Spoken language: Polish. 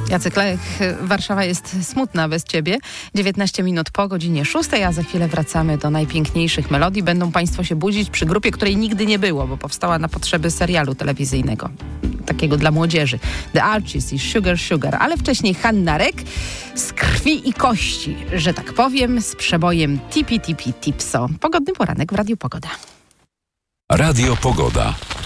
Jacek Lech, Warszawa jest smutna bez ciebie. 19 minut po godzinie 6, a za chwilę wracamy do najpiękniejszych melodii. Będą państwo się budzić przy grupie, której nigdy nie było, bo powstała na potrzeby serialu telewizyjnego. Takiego dla młodzieży. The Archies i Sugar Sugar. Ale wcześniej Hanna Rek z krwi i kości, że tak powiem, z przebojem Tipi Tipi Tipso. Pogodny poranek w Radiu Pogoda. Radio Pogoda.